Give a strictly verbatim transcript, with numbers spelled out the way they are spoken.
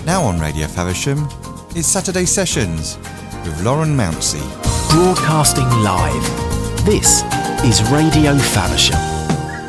Now on Radio Faversham, it's Saturday Sessions with Lauren Mounsey. Broadcasting live. This is Radio Faversham.